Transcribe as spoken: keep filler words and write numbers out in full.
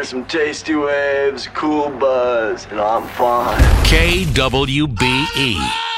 some tasty waves, cool buzz, and I'm fine. K W B E.